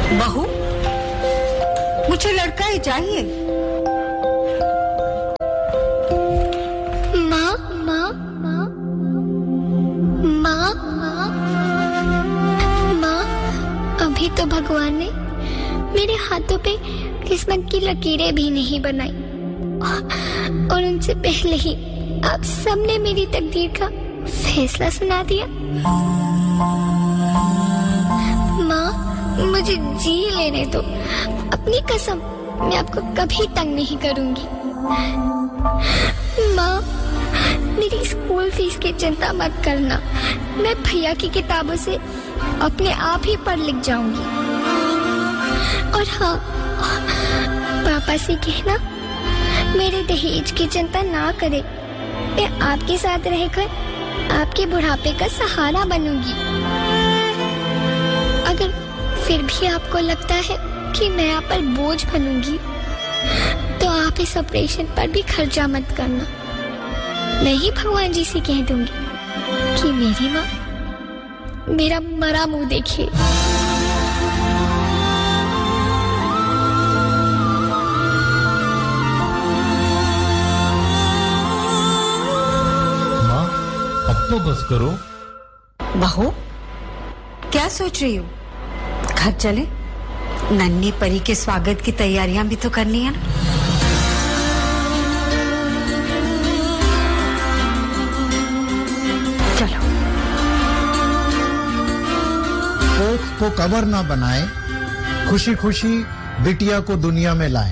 बहू, मुझे लड़का ही चाहिए। माँ माँ माँ माँ माँ माँ, अभी तो भगवान ने मेरे हाथों पे किस्मत की लकीरें भी नहीं बनाई, और उनसे पहले ही आप सबने मेरी तकदीर का फैसला सुना दिया। माँ, मुझे जी लेने दो। अपनी कसम, मैं आपको कभी तंग नहीं करूंगी। माँ, मेरी स्कूल फीस की चिंता मत करना। मैं भैया की किताबों से अपने आप ही पढ़ लिख जाऊंगी। और हाँ, पापा से कहना मेरे दहेज की चिंता ना करे। मैं आपके साथ रहकर आपके बुढ़ापे का सहारा बनूंगी। अगर फिर भी आपको लगता है कि मैं आप पर बोझ बनूंगी, तो आप इस ऑपरेशन पर भी खर्चा मत करना। मैं ही भगवान जी से कह दूंगी कि मेरी माँ मेरा मरा मुंह देखिए। तो बस करो। बहू, क्या सोच रही हो? घर चले, नन्ही परी के स्वागत की तैयारियां भी तो करनी है ना। चलो। कोख को कबर ना बनाए, खुशी खुशी बिटिया को दुनिया में लाए।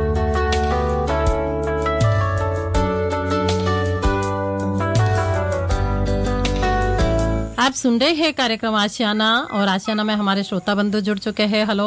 आप सुन रहे हैं कार्यक्रम आशियाना, और आशियाना में हमारे श्रोता बंधु जुड़ चुके हैं। हेलो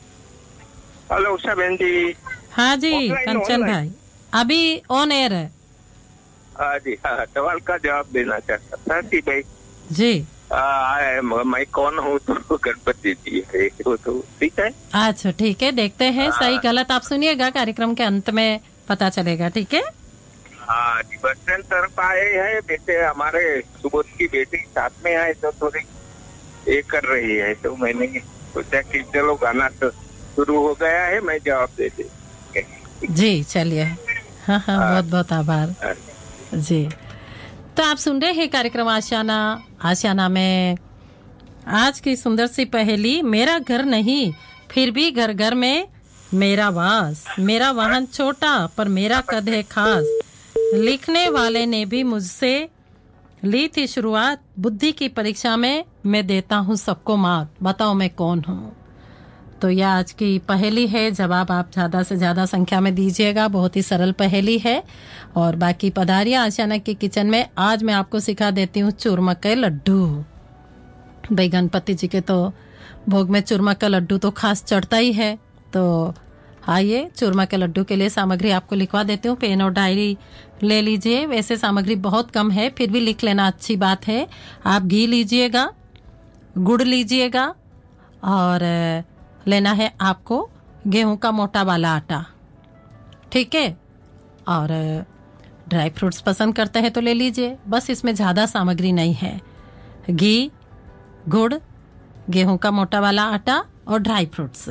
हेलो उषा बहन जी। हाँ जी, कंचन भाई अभी ऑन एयर है। हाँ जी, हाँ, सवाल का जवाब देना चाहता था कि भाई जी मैं कौन हूँ, तो गणपति जी है, वो तो ठीक है। अच्छा ठीक है, देखते हैं सही गलत आप सुनिएगा, कार्यक्रम के अंत में पता चलेगा। ठीक है। हाँ जी, बस स्टैंड तरफ आए हैं बेटे, हमारे सुबोध की बेटी साथ में आए तो थोड़ी ये कर रही है, तो मैंने सोचा कि चलो गाना तो शुरू हो गया है, मैं जवाब दे दे। जी चलिए। हाँ हाँ, बहुत बहुत आभार जी। तो आप सुन रहे हैं कार्यक्रम आशियाना। आशियाना में आज की सुंदर सी पहेली, मेरा घर नहीं फिर भी घर घर में मेरा वास, मेरा वाहन छोटा पर मेरा कद है खास। लिखने वाले ने भी मुझसे ली थी शुरुआत, बुद्धि की परीक्षा में मैं देता हूँ सबको मात, बताओ मैं कौन हूँ। तो यह आज की पहेली है। जवाब आप ज्यादा से ज्यादा संख्या में दीजिएगा, बहुत ही सरल पहेली है। और बाकी पधारिया आशियाना के किचन में। आज मैं आपको सिखा देती हूँ चूरमा के लड्डू। भाई गणपति जी के तो भोग में चूरमा का लड्डू तो खास चढ़ता ही है। तो आइए, चूरमा के लड्डू के लिए सामग्री आपको लिखवा देती हूँ। पेन और डायरी ले लीजिए। वैसे सामग्री बहुत कम है, फिर भी लिख लेना अच्छी बात है। आप घी लीजिएगा, गुड़ लीजिएगा, और लेना है आपको गेहूं का मोटा वाला आटा। ठीक है। और ड्राई फ्रूट्स पसंद करते हैं तो ले लीजिए। बस इसमें ज़्यादा सामग्री नहीं है। घी, गुड़, गेहूं का मोटा वाला आटा और ड्राई फ्रूट्स।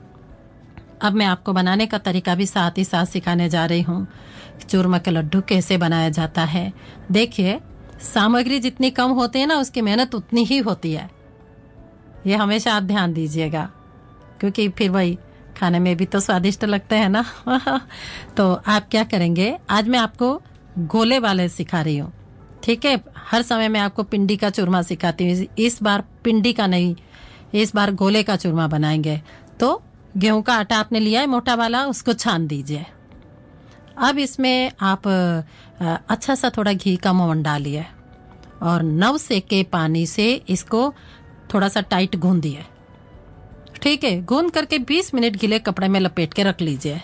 अब मैं आपको बनाने का तरीका भी साथ ही साथ सिखाने जा रही हूँ। चूरमा के लड्डू कैसे बनाया जाता है। देखिए, सामग्री जितनी कम होती है ना, उसकी मेहनत उतनी ही होती है। ये हमेशा आप ध्यान दीजिएगा, क्योंकि फिर वही खाने में भी तो स्वादिष्ट लगते हैं ना। तो आप क्या करेंगे, आज मैं आपको गोले वाले सिखा रही हूँ। ठीक है। हर समय मैं आपको पिंडी का चूरमा सिखाती हूँ, इस बार पिंडी का नहीं, इस बार गोले का चूरमा बनाएंगे। तो गेहूं का आटा आपने लिया है मोटा वाला, उसको छान दीजिए। अब इसमें आप अच्छा सा थोड़ा घी का मोहन डालिए और नव सेके पानी से इसको थोड़ा सा टाइट गूंद दिए। ठीक है। गूंद करके 20 मिनट गीले कपड़े में लपेट के रख लीजिए।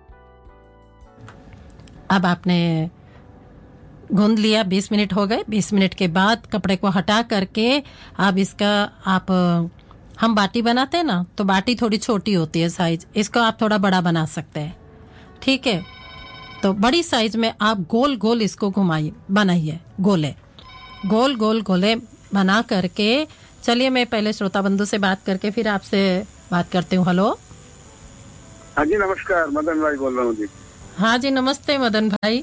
अब आपने गूंद लिया, 20 मिनट हो गए। 20 मिनट के बाद कपड़े को हटा करके अब इसका आप हम बाटी बनाते हैं ना, तो बाटी थोड़ी छोटी होती है साइज, इसको आप थोड़ा बड़ा बना सकते हैं। ठीक है। तो बड़ी साइज में आप गोल गोल इसको घुमाइए, बनाइए गोले, गोल गोले बना करके। चलिए, मैं पहले श्रोता बंधु से बात करके फिर आपसे बात करती हूँ। हेलो। हाँ जी नमस्कार, मदन भाई बोल रहा हूँ जी। हाँ जी नमस्ते मदन भाई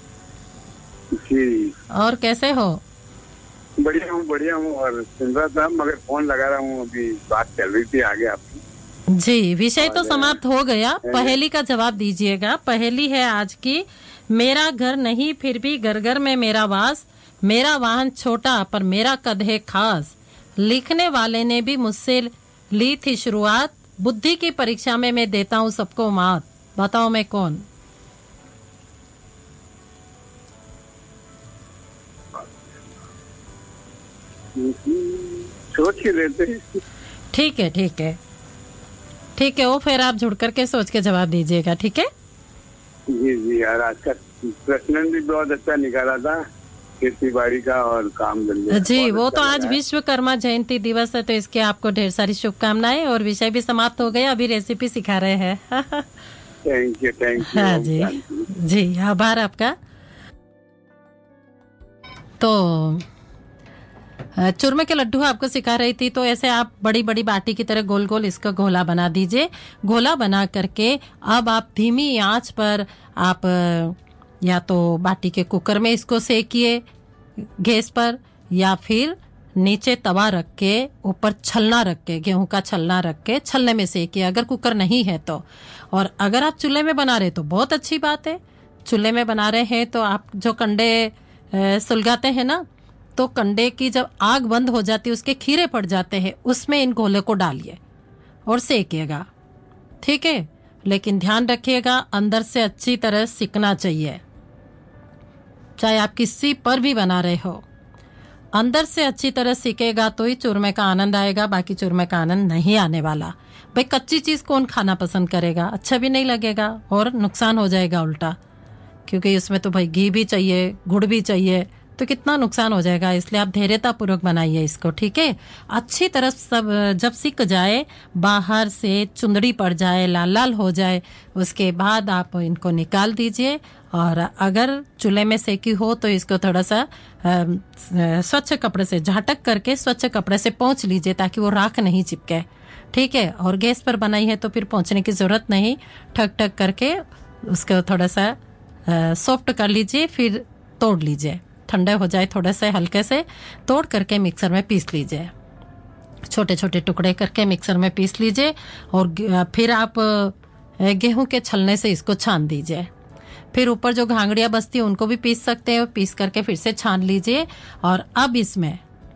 जी। और कैसे हो? बढ़िया हूँ और सुन रहा था मगर फोन लगा रहा हूँ, अभी बात चल रही थी आगे आपकी। जी विषय तो समाप्त हो गया, पहेली का जवाब दीजिएगा। पहेली है आज की, मेरा घर नहीं फिर भी घर घर में मेरा वास, मेरा वाहन छोटा पर मेरा कद है खास, लिखने वाले ने भी मुझसे ली थी शुरुआत, बुद्धि की परीक्षा में मैं देता हूँ सबको मात, बताओ मैं कौन? सोच के देते। ठीक है वो फिर आप जुड़ करके सोच के जवाब दीजिएगा, ठीक है? जी यार, आज का प्रश्न भी बहुत अच्छा निकाला था, खेती बाड़ी का और काम धंधे। जी वो तो आज विश्वकर्मा जयंती दिवस है, तो इसके आपको ढेर सारी शुभकामनाएं। और विषय भी समाप्त हो गया, अभी रेसिपी सिखा रहे हैं। Thank you. हाँ जी आभार आपका। तो चूरमे के लड्डू आपको सिखा रही थी, तो ऐसे आप बड़ी बड़ी बाटी की तरह गोल गोल इसका घोला बना दीजिए। घोला बना करके अब आप धीमी आंच पर आप या तो बाटी के कुकर में इसको सेकिए गैस पर, या फिर नीचे तवा रख के ऊपर छलना रख के, गेहूं का छलना रख के छलने में सेकिए अगर कुकर नहीं है तो। और अगर आप चूल्हे में बना रहे तो बहुत अच्छी बात है। चूल्हे में बना रहे हैं तो आप जो कंडे सुलगाते हैं ना, तो कंडे की जब आग बंद हो जाती है, उसके खीरे पड़ जाते हैं, उसमें इन गोले को डालिए और सेकिएगा, ठीक है? लेकिन ध्यान रखिएगा अंदर से अच्छी तरह सिकना चाहिए, चाहे आप किसी पर भी बना रहे हो। अंदर से अच्छी तरह सिकेगा तो ही चूरमे का आनंद आएगा, बाकी चूरमे का आनंद नहीं आने वाला। भाई कच्ची चीज कौन खाना पसंद करेगा, अच्छा भी नहीं लगेगा और नुकसान हो जाएगा उल्टा, क्योंकि उसमें तो भाई घी भी चाहिए, गुड़ भी चाहिए, तो कितना नुकसान हो जाएगा। इसलिए आप धैर्यता पूर्वक बनाइए इसको, ठीक है? अच्छी तरह सब जब सिक जाए, बाहर से चुंदड़ी पड़ जाए, लाल लाल हो जाए, उसके बाद आप इनको निकाल दीजिए। और अगर चूल्हे में सेकी हो तो इसको थोड़ा सा स्वच्छ कपड़े से झटक करके स्वच्छ कपड़े से पोंछ लीजिए, ताकि वो राख नहीं चिपके, ठीक है? और गैस पर बनाई है तो फिर पोंछने की जरूरत नहीं, ठक ठक करके उसको थोड़ा सा सॉफ्ट कर लीजिए, फिर तोड़ लीजिए। ठंडा हो जाए थोड़े से, हल्के से तोड़ करके मिक्सर में पीस लीजिए, छोटे छोटे टुकड़े करके मिक्सर में पीस लीजिए। और फिर आप गेहूं के छलने से इसको छान दीजिए। फिर ऊपर जो घांगड़ियां बचती है उनको भी पीस सकते हैं, पीस करके फिर से छान लीजिए। और अब इसमें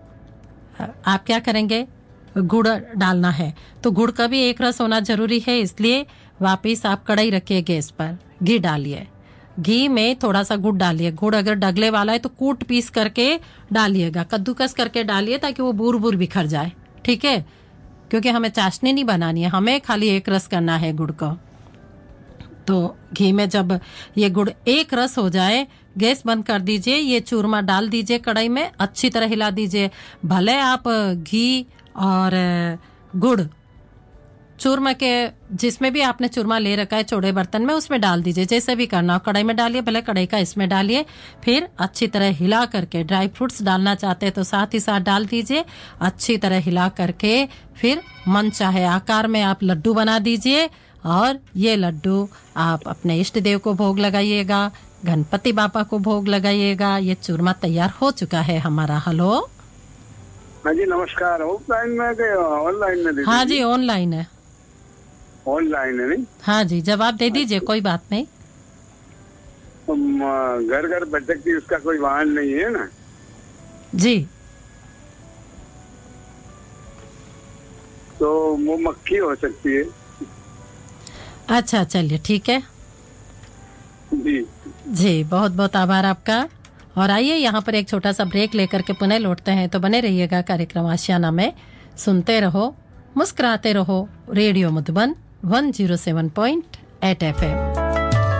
आप क्या करेंगे, गुड़ डालना है, तो गुड़ का भी एक रस होना जरूरी है, इसलिए वापिस आप कढ़ाई रखिए गैस पर, घी डालिए, घी में थोड़ा सा गुड़ डालिए। गुड़ अगर डगले वाला है तो कूट पीस करके डालिएगा, कद्दूकस करके डालिए, ताकि वो बूर बूर बिखर जाए, ठीक है? क्योंकि हमें चाशनी नहीं बनानी है, हमें खाली एक रस करना है गुड़ को। तो घी में जब ये गुड़ एक रस हो जाए, गैस बंद कर दीजिए, ये चूरमा डाल दीजिए कढ़ाई में, अच्छी तरह हिला दीजिए। भले आप घी और गुड़ चूरमा के जिसमें भी आपने चूरमा ले रखा है चौड़े बर्तन में, उसमें डाल दीजिए, जैसे भी करना हो। कढ़ाई में डालिए, भले कढ़ाई का इसमें डालिए, फिर अच्छी तरह हिला करके, ड्राई फ्रूट्स डालना चाहते हैं तो साथ ही साथ डाल दीजिए, अच्छी तरह हिला करके फिर मन चाहे आकार में आप लड्डू बना दीजिए। और ये लड्डू आप अपने इष्ट देव को भोग लगाइएगा, गणपति बापा को भोग लगाइएगा। ये चूरमा तैयार हो चुका है हमारा। हेलो। हाँ जी नमस्कार। ऑफलाइन में कि ऑनलाइन में? हाँ जी ऑनलाइन है। ऑनलाइन है नहीं? हाँ जी, जवाब दे दीजिए, कोई बात नहीं। घर घर भटकती उसका कोई वाहन नहीं है ना? जी। तो वो मक्खी हो सकती है। अच्छा चलिए ठीक है जी, बहुत बहुत आभार आपका। और आइए यहाँ पर एक छोटा सा ब्रेक लेकर के पुनः लौटते हैं, तो बने रहिएगा कार्यक्रम आशियाना में। सुनते रहो, मुस्कुराते रहो, रेडियो मधुबन 107.8 FM।